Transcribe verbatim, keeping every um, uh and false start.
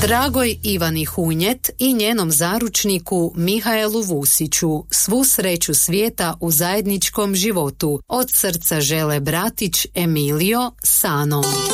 Dragoj Ivani Hunjet i njenom zaručniku Mihaelu Vusiću svu sreću svijeta u zajedničkom životu. Od srca žele bratić Emilio, Sano.